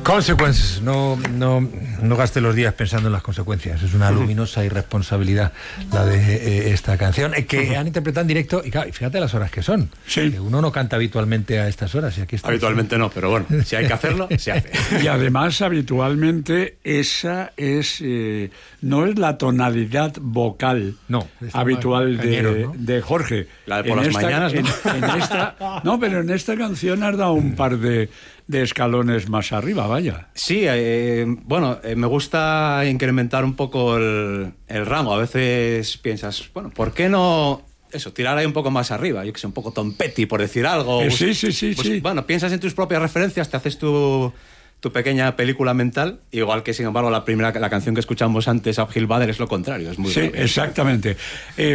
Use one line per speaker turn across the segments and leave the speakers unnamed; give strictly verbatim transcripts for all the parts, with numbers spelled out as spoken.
Consequences, no, no, no gaste los días pensando en las consecuencias. Es una luminosa irresponsabilidad la de eh, esta canción, eh, que han interpretado en directo. Y claro, fíjate las horas que son.
Sí.
Que uno no canta habitualmente a estas horas. Y aquí está.
Habitualmente no, pero bueno, si hay que hacerlo, se hace.
Y además, habitualmente, esa es eh, no es la tonalidad vocal
no,
habitual de,
cañeros, ¿no?
de Jorge.
La de por
en
las
esta,
mañanas, ¿no?
En, en esta, no, pero en esta canción has dado un par de, de escalones más arriba, vaya.
Sí, eh, bueno, eh, me gusta incrementar un poco el, el rango. A veces piensas, bueno, ¿por qué no eso, tirar ahí un poco más arriba? Yo que sé, un poco Tom Petty, por decir algo.
Eh, sí, sí, sí,
pues,
sí.
Bueno, piensas en tus propias referencias, te haces tu, tu pequeña película mental, igual que, sin embargo, la primera la canción que escuchamos antes, Uphill Battle, es lo contrario. Es muy
sí,
breve.
Exactamente. Eh,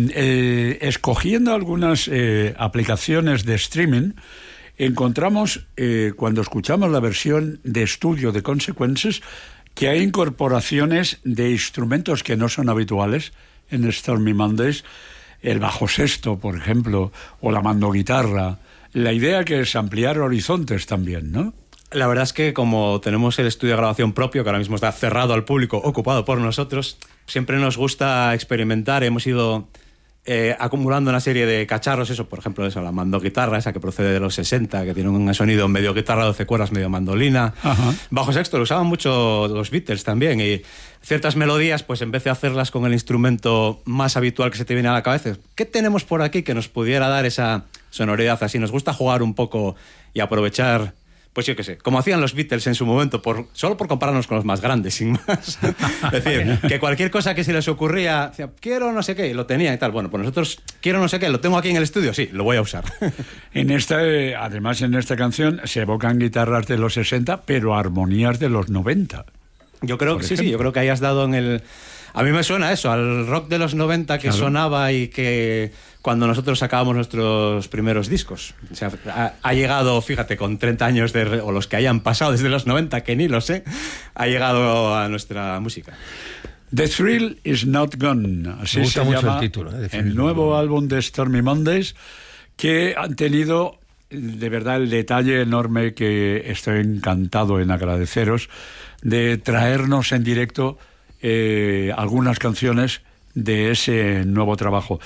eh, escogiendo algunas eh, aplicaciones de streaming, encontramos, eh, cuando escuchamos la versión de estudio de Consequences, que hay incorporaciones de instrumentos que no son habituales en Stormy Mondays, el bajo sexto, por ejemplo, o la mandoguitarra. La idea que es ampliar horizontes también, ¿no?
La verdad es que como tenemos el estudio de grabación propio, que ahora mismo está cerrado al público, ocupado por nosotros, siempre nos gusta experimentar. Hemos ido Eh, acumulando una serie de cacharros, eso, por ejemplo, eso, la mandoguitarra, esa que procede de los sesenta, que tiene un sonido medio guitarra, doce cuerdas, medio mandolina.
Ajá.
Bajo sexto lo usaban mucho los Beatles también, y ciertas melodías, pues en vez de hacerlas con el instrumento más habitual que se te viene a la cabeza, ¿qué tenemos por aquí que nos pudiera dar esa sonoridad así? Nos gusta jugar un poco y aprovechar, pues yo qué sé, como hacían los Beatles en su momento, por, solo por compararnos con los más grandes, sin más. Es decir, que cualquier cosa que se les ocurría, decía, quiero no sé qué, lo tenía y tal. Bueno, pues nosotros, quiero no sé qué, lo tengo aquí en el estudio, sí, lo voy a usar.
En esta, eh, además, en esta canción se evocan guitarras de los sesenta, pero armonías de los noventa.
Yo creo que sí, sí, yo creo que ahí has dado en el... A mí me suena eso, al rock de los noventa que claro. sonaba y que cuando nosotros sacábamos nuestros primeros discos. O sea, ha, ha llegado, fíjate, con treinta años de... o los que hayan pasado desde los noventa, que ni lo sé, ha llegado a nuestra música.
The Thrill is Not Gone, así
me gusta
se
mucho
llama
el título, ¿eh?
el nuevo álbum de Stormy Mondays, que han tenido, de verdad, el detalle enorme que estoy encantado en agradeceros, de traernos en directo eh, algunas canciones de ese nuevo trabajo.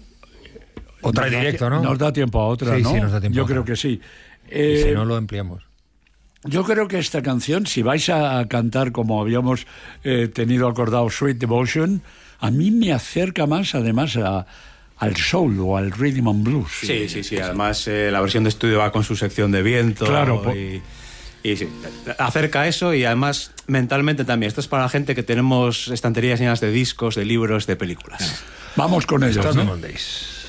Otra en directo, ¿no?
Nos da tiempo a otra,
sí,
¿no?
Sí, nos da tiempo.
Yo
a
creo que sí.
Eh, y si no, lo empleamos.
Yo creo que esta canción, si vais a cantar como habíamos eh, tenido acordado, Sweet Devotion, a mí me acerca más, además, a, al soul o al rhythm and blues.
Sí, sí, sí. Además, eh, la versión de estudio va con su sección de viento.
Claro.
Y, y sí, acerca eso, y además, mentalmente también. Esto es para la gente que tenemos estanterías llenas de discos, de libros, de películas.
Vamos con ellos, ¿no?
Mondays.